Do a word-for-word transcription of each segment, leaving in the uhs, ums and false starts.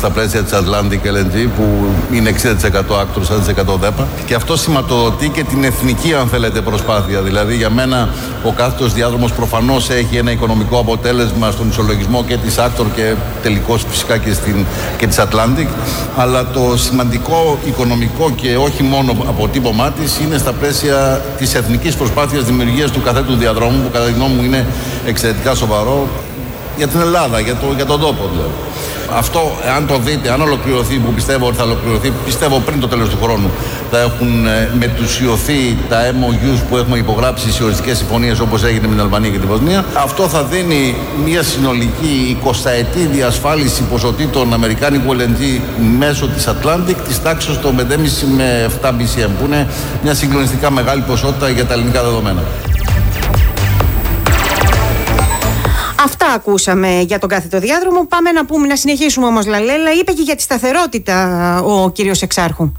στα πλαίσια της Atlantic ελ εν τζι, που είναι εξήντα τοις εκατό άκτορ, σαράντα τοις εκατό ΔΕΠΑ. Και αυτό σηματοδοτεί και την εθνική, αν θέλετε, προσπάθεια. Δηλαδή, για μένα, ο κάθετος διάδρομος προφανώς έχει ένα οικονομικό αποτέλεσμα στον ισολογισμό και της άκτορ και τελικώς φυσικά και, στην, και της Atlantic. Αλλά το σημαντικό οικονομικό και όχι μόνο αποτύπωμά της είναι στα πλαίσια της εθνικής προσπάθειας δημιουργίας του καθέτου διαδρόμου, που κατά τη γνώμη μου είναι εξαιρετικά σοβαρό για την Ελλάδα, για, το, για τον τόπο δηλαδή. Αυτό, αν το δείτε, αν ολοκληρωθεί, που πιστεύω ότι θα ολοκληρωθεί, πιστεύω πριν το τέλος του χρόνου, θα έχουν ε, μετουσιωθεί τα εμ ο γιους που έχουμε υπογράψει σε οριστικές συμφωνίες, όπως έγινε με την Αλβανία και την Βοσνία. Αυτό θα δίνει μια συνολική εικοσαετή διασφάλιση ποσοτήτων αμερικάνικου ελ εν τζι μέσω της Atlantic της τάξης των πέντε κόμμα πέντε με επτά μπι σι εμ, που είναι μια συγκλονιστικά μεγάλη ποσότητα για τα ελληνικά δεδομένα. Αυτά ακούσαμε για τον κάθετο διάδρομο. Πάμε να πούμε, να συνεχίσουμε όμως, Λαλέλα. Είπε και για τη σταθερότητα ο κύριος Εξάρχου.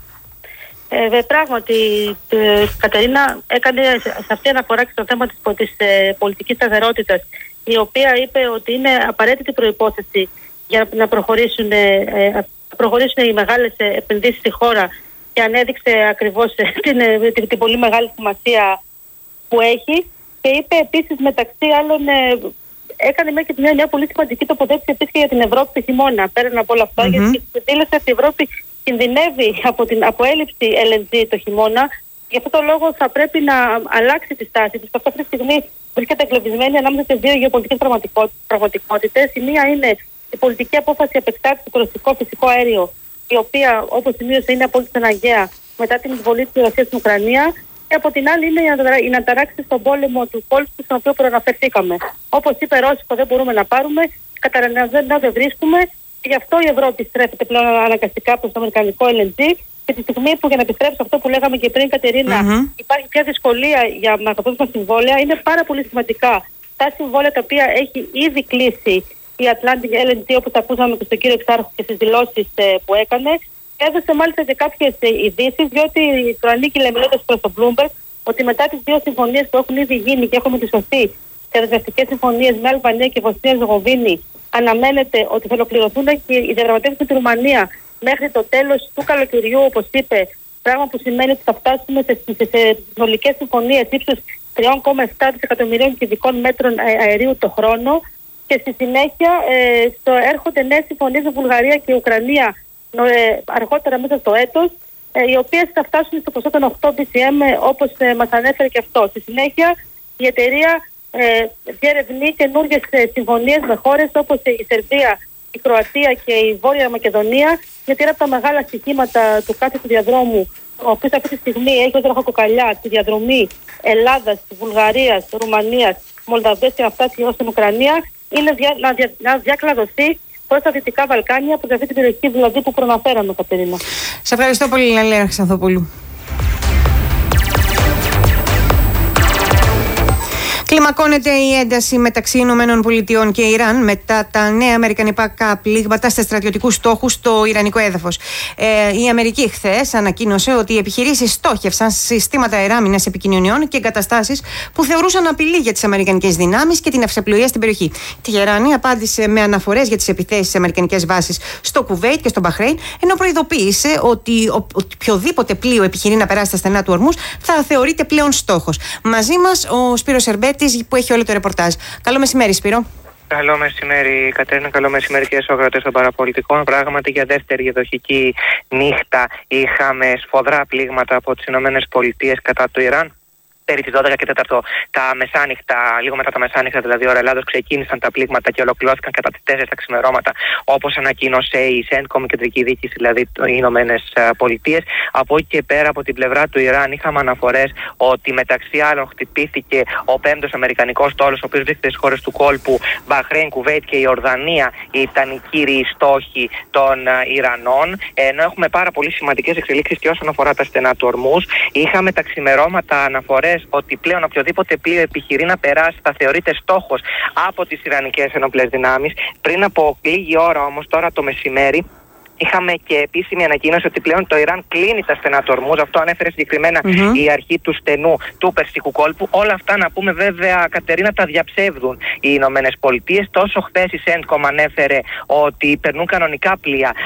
Ε, πράγματι, ε, Κατερίνα έκανε σε αυτή αναφορά και στο θέμα της, της ε, πολιτικής σταθερότητας, η οποία είπε ότι είναι απαραίτητη προϋπόθεση για να προχωρήσουν, ε, προχωρήσουν οι μεγάλες επενδύσεις στη χώρα, και ανέδειξε ακριβώς ε, την, ε, την, την πολύ μεγάλη σημασία που έχει, και είπε επίσης, μεταξύ άλλων, ε, έκανε και μια, μια πολύ σημαντική τοποθέτηση επίσης και για την Ευρώπη το χειμώνα. Πέραν από όλα αυτά, mm-hmm. γιατί δήλωσε ότι η Ευρώπη κινδυνεύει από, την, από έλλειψη ελ εν τζι το χειμώνα. Γι' αυτό το λόγο θα πρέπει να αλλάξει τη στάση της. Αυτό αυτή τη στιγμή βρίσκεται εγκλωβισμένη ανάμεσα σε δύο γεωπολιτικές πραγματικότητες. Η μία είναι η πολιτική απόφαση επεκτάτηση του ρωσικό φυσικό αέριο, η οποία, όπως σημείωσε, είναι απόλυτα αναγκαία μετά την εισβολή της Ρωσίας στην Ουκρανία. Και από την άλλη είναι η αναταράξει στον πόλεμο του κόλπου, στον οποίο προαναφερθήκαμε. Όπως είπε, ρώσικο δεν μπορούμε να πάρουμε, καταναλωτές δεν βρίσκουμε, και γι' αυτό η Ευρώπη στρέφεται πλέον αναγκαστικά προς το αμερικανικό ελ εν τζι. Και τη στιγμή που, για να επιστρέψω αυτό που λέγαμε και πριν, Κατερίνα, mm-hmm. υπάρχει πια δυσκολία για μακροπρόθεσμα συμβόλαια, είναι πάρα πολύ σημαντικά τα συμβόλαια τα οποία έχει ήδη κλείσει η Atlantic ελ εν τζι, όπως τα ακούσαμε και στον κύριο Εξάρχου και στις δηλώσεις ε, που έκανε. Έδωσε μάλιστα και κάποιες ειδήσεις, διότι προανήκειλε, μιλώντας προς το Bloomberg, ότι μετά τις δύο συμφωνίες που έχουν ήδη γίνει και έχουν μετουσιωθεί σε δεσμευτικές συμφωνίες με Αλβανία και Βοσνία Ερζεγοβίνη, αναμένεται ότι θα ολοκληρωθούν και οι διαπραγματεύσεις με τη Ρουμανία μέχρι το τέλος του καλοκαιριού, όπως είπε, πράγμα που σημαίνει ότι θα φτάσουμε σε, σε, σε συνολικές συμφωνίες ύψους τρία κόμμα επτά δισεκατομμυρίων κυβικών μέτρων αερίου το χρόνο, και στη συνέχεια ε, στο, έρχονται νέες συμφωνίες με Βουλγαρία και Ουκρανία αργότερα μέσα στο έτος, οι οποίες θα φτάσουν στο ποσό των οκτώ μπι σι εμ, όπως μας ανέφερε και αυτό. Στη συνέχεια η εταιρεία ε, διερευνεί καινούργιες συμφωνίες με χώρες όπως η Σερβία, η Κροατία και η Βόρεια Μακεδονία, γιατί είναι από τα μεγάλα στοιχήματα του κάθετου διαδρόμου, ο οποίος αυτή τη στιγμή έχει ως ραχοκοκαλιά τη διαδρομή Ελλάδας, Βουλγαρίας, Ρουμανίας, Μολδαβίας και να φτάσει ως την Ουκρανία, είναι δια, να, δια, να διακλαδωθεί προς τα Δυτικά Βαλκάνια, προς αυτή την περιοχή δηλαδή που προναφέραμε, Κατερίνα. Σε ευχαριστώ πολύ, Λαλέλα Ξανθοπούλου. Κλιμακώνεται η ένταση μεταξύ Ηνωμένων Πολιτειών και Ιράν μετά τα νέα αμερικανικά πλήγματα σε στρατιωτικούς στόχους στο ιρανικό έδαφος. Ε, η Αμερική χθες ανακοίνωσε ότι οι επιχειρήσεις στόχευσαν συστήματα αεράμινας επικοινωνιών και εγκαταστάσεις που θεωρούσαν απειλή για τις αμερικανικές δυνάμεις και την ευσεπλοεία στην περιοχή. Η Τεχεράνη απάντησε με αναφορές για τις επιθέσεις σε αμερικανικές βάσεις στο Κουβέιτ και στο Μπαχρέιν, ενώ προειδοποίησε ότι οποιοδήποτε πλοίο επιχειρεί να περάσει στα στενά του Ορμούς θα θεωρείται πλέον στόχος. Μαζί μας ο Σπύρος Ερμπέτης, που έχει όλο το ρεπορτάζ. Καλό μεσημέρι, Σπύρο. Καλό μεσημέρι, Κατέρινα. Καλό μεσημέρι και στους ακροατές των παραπολιτικών. Πράγματι, για δεύτερη εδοχική νύχτα είχαμε σφοδρά πλήγματα από τις Ηνωμένες Πολιτείες κατά το Ιράν. Περί τις δώδεκα και τέταρτο τα μεσάνυχτα, λίγο μετά τα μεσάνυχτα, δηλαδή ώρα Ελλάδος, ξεκίνησαν τα πλήγματα και ολοκληρώθηκαν κατά τις τέσσερις τα ξημερώματα, όπως ανακοίνωσε η σέντκομ, η κεντρική διοίκηση, δηλαδή οι Ηνωμένες Πολιτείες. Από εκεί και πέρα, από την πλευρά του Ιράν, είχαμε αναφορές ότι μεταξύ άλλων χτυπήθηκε ο πέμπτος αμερικανικός στόλος, ο οποίος βρίσκεται στις χώρες του κόλπου, Μπαχρέιν, Κουβέιτ και η Ορδανία, ήταν οι κύριοι στόχοι των Ιρανών. Ενώ έχουμε πάρα πολύ σημαντικές εξελίξεις και όσον αφορά τα στενά του Ορμούς. Είχαμε τα ξημερώματα αναφορές ότι πλέον οποιοδήποτε πλοίο επιχειρεί να περάσει θα θεωρείται στόχος από τις Ιρανικές ενόπλες δυνάμεις. Πριν από λίγη ώρα όμως, τώρα το μεσημέρι, είχαμε και επίσημη ανακοίνωση ότι πλέον το Ιράν κλείνει τα στενά του Ορμούζ. Αυτό ανέφερε συγκεκριμένα mm-hmm. η αρχή του στενού του Περσικού κόλπου. Όλα αυτά, να πούμε βέβαια, Κατερίνα, τα διαψεύδουν οι Ηνωμένες Πολιτείες. Τόσο χθες η σέντκομ ανέφερε ότι περνούν κανονικά πλοία